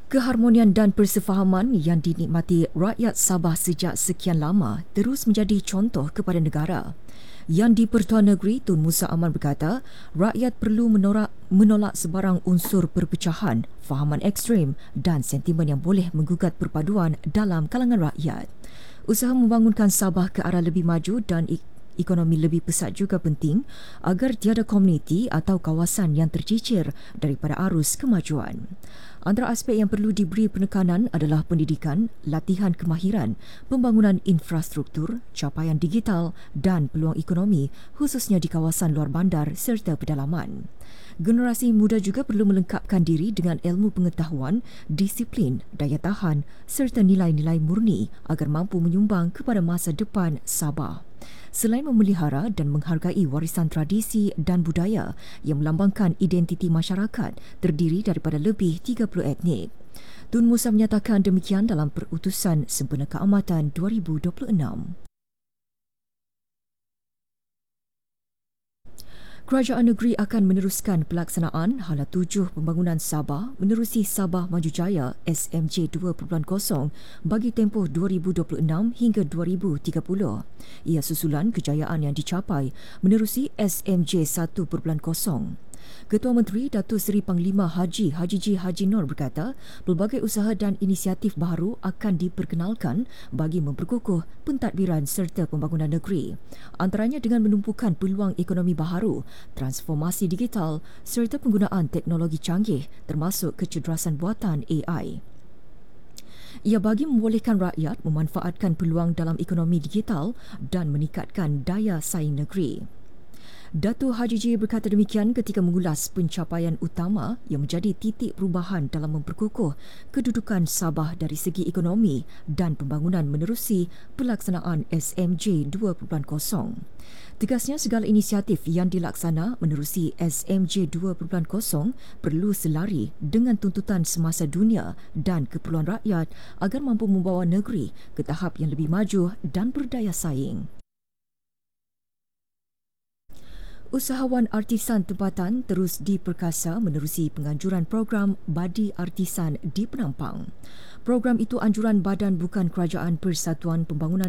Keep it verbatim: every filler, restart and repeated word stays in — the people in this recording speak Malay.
Keharmonian dan persefahaman yang dinikmati rakyat Sabah sejak sekian lama terus menjadi contoh kepada negara. Yang di-Pertuan Negeri Tun Musa Aman berkata, rakyat perlu menolak, menolak sebarang unsur perpecahan, fahaman ekstrim dan sentimen yang boleh menggugat perpaduan dalam kalangan rakyat. Usaha membangunkan Sabah ke arah lebih maju dan ekonomi lebih pesat juga penting agar tiada komuniti atau kawasan yang tercicir daripada arus kemajuan. Antara aspek yang perlu diberi penekanan adalah pendidikan, latihan kemahiran, pembangunan infrastruktur, capaian digital dan peluang ekonomi khususnya di kawasan luar bandar serta pedalaman. Generasi muda juga perlu melengkapkan diri dengan ilmu pengetahuan, disiplin, daya tahan serta nilai-nilai murni agar mampu menyumbang kepada masa depan Sabah. Selain memelihara dan menghargai warisan tradisi dan budaya yang melambangkan identiti masyarakat terdiri daripada lebih tiga puluh etnik. Tun Musa menyatakan demikian dalam Perutusan Sempena Keamatan dua ribu dua puluh enam. Kerajaan negeri akan meneruskan pelaksanaan Hala tujuh Pembangunan Sabah menerusi Sabah Maju Jaya S M J dua titik kosong bagi tempoh dua ribu dua puluh enam hingga dua ribu tiga puluh. Ia susulan kejayaan yang dicapai menerusi S M J satu titik kosong. Ketua Menteri Datuk Seri Panglima Haji Haji G. Haji Nur berkata, pelbagai usaha dan inisiatif baharu akan diperkenalkan bagi memperkukuh pentadbiran serta pembangunan negeri. Antaranya dengan menumpukan peluang ekonomi baharu, transformasi digital serta penggunaan teknologi canggih termasuk kecerdasaan buatan A I. Ia bagi membolehkan rakyat memanfaatkan peluang dalam ekonomi digital dan meningkatkan daya saing negeri. Datuk Haji J berkata demikian ketika mengulas pencapaian utama yang menjadi titik perubahan dalam memperkukuh kedudukan Sabah dari segi ekonomi dan pembangunan menerusi pelaksanaan S M J dua titik kosong. Tegasnya segala inisiatif yang dilaksana menerusi S M J dua titik kosong perlu selari dengan tuntutan semasa dunia dan keperluan rakyat agar mampu membawa negeri ke tahap yang lebih maju dan berdaya saing. Usahawan artisan tempatan terus diperkasa menerusi penganjuran program Badi Artisan di Penampang. Program itu anjuran Badan Bukan Kerajaan Persatuan Pembangunan